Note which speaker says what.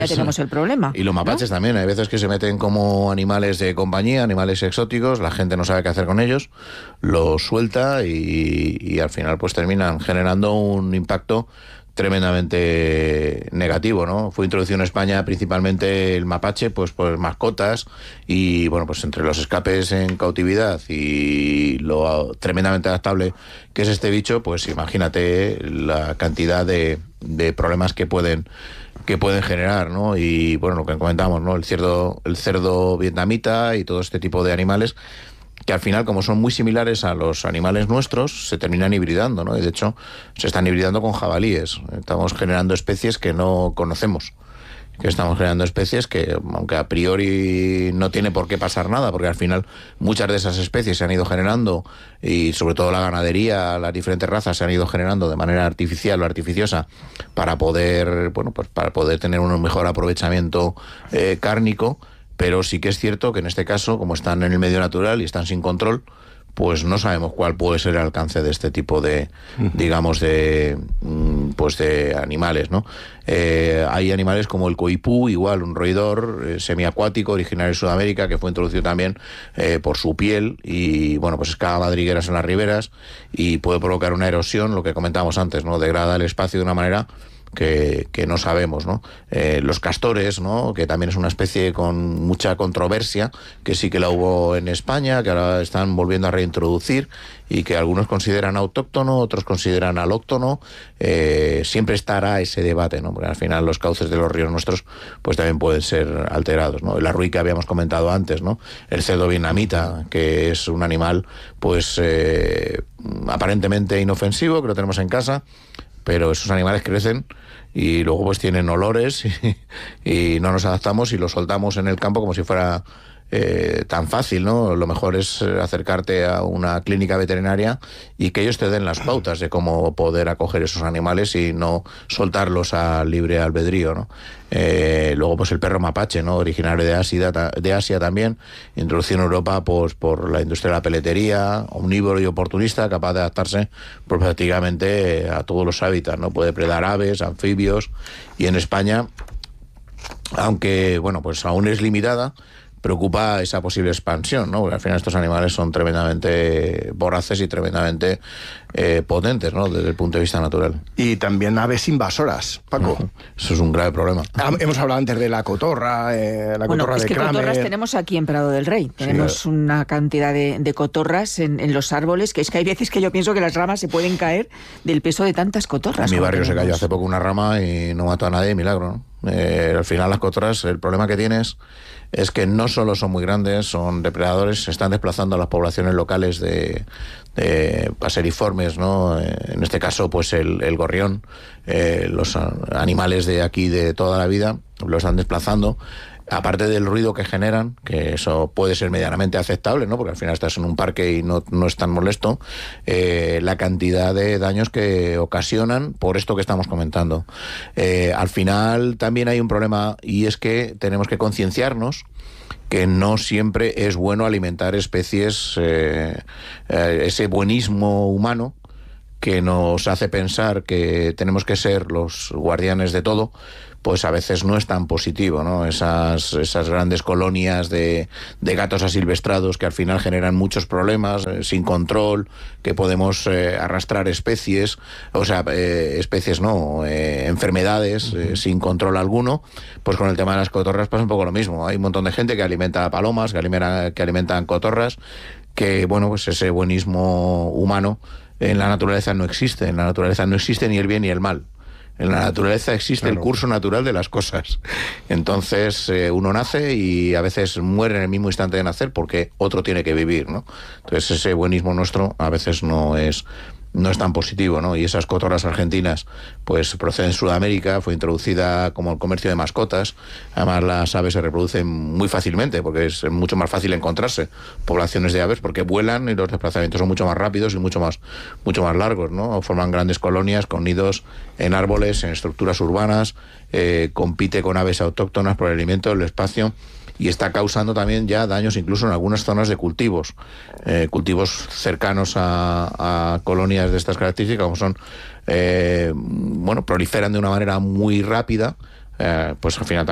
Speaker 1: Ya tenemos el problema.
Speaker 2: Y los mapaches también, hay veces que se meten como animales de compañía, animales exóticos, la gente no sabe qué hacer con ellos, los suelta y al final pues terminan generando un impacto tremendamente negativo, ¿no? Fue introducido en España principalmente el mapache, pues por mascotas, y bueno, pues entre los escapes en cautividad y lo tremendamente adaptable que es este bicho, pues imagínate la cantidad de problemas que pueden generar, ¿no? Y bueno, lo que comentamos, ¿no? El cerdo vietnamita y todo este tipo de animales que al final, como son muy similares a los animales nuestros, se terminan hibridando, ¿no? Y de hecho, se están hibridando con jabalíes. Estamos generando especies que no conocemos. Estamos generando especies que, aunque a priori no tiene por qué pasar nada, porque al final muchas de esas especies se han ido generando, y sobre todo la ganadería, las diferentes razas se han ido generando de manera artificial o artificiosa para poder, bueno, pues para poder tener un mejor aprovechamiento cárnico. Pero sí que es cierto que en este caso, como están en el medio natural y están sin control, pues no sabemos cuál puede ser el alcance de este tipo de, digamos, de animales, ¿no? Hay animales como el coipú, igual, un roedor semiacuático originario de Sudamérica, que fue introducido también por su piel, y bueno, pues excava madrigueras en las riberas y puede provocar una erosión, lo que comentábamos antes, ¿no? Degrada el espacio de una manera que no sabemos, ¿no? Los castores, ¿no? Que también es una especie con mucha controversia, que sí que la hubo en España, que ahora están volviendo a reintroducir y que algunos consideran autóctono, otros consideran alóctono. Siempre estará ese debate, ¿no? Porque al final los cauces de los ríos nuestros pues también pueden ser alterados, ¿no? El arrui que habíamos comentado antes, ¿no? El cerdo vietnamita, que es un animal pues aparentemente inofensivo, que lo tenemos en casa, pero esos animales crecen y luego pues tienen olores y no nos adaptamos y los soltamos en el campo como si fuera tan fácil, ¿no? Lo mejor es acercarte a una clínica veterinaria y que ellos te den las pautas de cómo poder acoger esos animales y no soltarlos a libre albedrío, ¿no? Luego pues el perro mapache, ¿no? Originario de Asia también, introducido en Europa pues por la industria de la peletería, omnívoro y oportunista, capaz de adaptarse pues, prácticamente a todos los hábitats, ¿no? Puede predar aves, anfibios, y en España, aunque bueno, pues aún es limitada, preocupa esa posible expansión, ¿no? Porque al final estos animales son tremendamente voraces y tremendamente potentes, ¿no? Desde el punto de vista natural.
Speaker 3: Y también aves invasoras, Paco.
Speaker 2: Eso es un grave problema.
Speaker 3: Hemos hablado antes de la cotorra, cotorra
Speaker 1: es
Speaker 3: de
Speaker 1: que
Speaker 3: Kramer.
Speaker 1: cotorras tenemos aquí en Prado del Rey. Tenemos una cantidad de cotorras en los árboles, que es que hay veces que yo pienso que las ramas se pueden caer del peso de tantas cotorras.
Speaker 2: En mi barrio se cayó hace poco una rama y no mató a nadie, milagro, ¿no? Al final las cotorras, el problema que tienes es que no solo son muy grandes, son depredadores, se están desplazando a las poblaciones locales de paseriformes, ¿no? En este caso, pues el gorrión, los animales de aquí de toda la vida, lo están desplazando. Aparte del ruido que generan, que eso puede ser medianamente aceptable, ¿no? Porque al final estás en un parque y no es tan molesto, la cantidad de daños que ocasionan por esto que estamos comentando. Al final también hay un problema, y es que tenemos que concienciarnos que no siempre es bueno alimentar especies, ese buenismo humano que nos hace pensar que tenemos que ser los guardianes de todo, pues a veces no es tan positivo, ¿no? Esas grandes colonias de gatos asilvestrados que al final generan muchos problemas, sin control, que podemos arrastrar especies, enfermedades, sin control alguno. Pues con el tema de las cotorras pasa un poco lo mismo. Hay un montón de gente que alimenta palomas, que alimentan cotorras, que bueno, pues ese buenismo humano en la naturaleza no existe. En la naturaleza no existe ni el bien ni el mal. En la naturaleza existe el curso natural de las cosas. Entonces uno nace y a veces muere en el mismo instante de nacer porque otro tiene que vivir, ¿no? Entonces ese buenismo nuestro a veces no es tan positivo, ¿no? Y esas cotorras argentinas pues proceden de Sudamérica, fue introducida como el comercio de mascotas. Además las aves se reproducen muy fácilmente porque es mucho más fácil encontrarse poblaciones de aves porque vuelan y los desplazamientos son mucho más rápidos y mucho más largos, ¿no? Forman grandes colonias con nidos en árboles, en estructuras urbanas, compite con aves autóctonas por el alimento, el espacio, y está causando también ya daños incluso en algunas zonas de cultivos cercanos a colonias de estas características, como son, proliferan de una manera muy rápida, pues al final también